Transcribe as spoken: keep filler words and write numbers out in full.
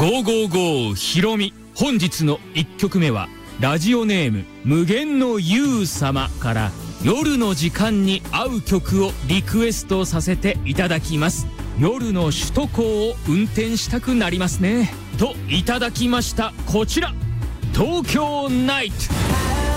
ゴーゴーゴーひろみ。本日のいっきょくめはラジオネーム無限のユウ様から夜の時間に合う曲をリクエストさせていただきます。夜の首都高を運転したくなりますねといただきました。こちら東京ナイト。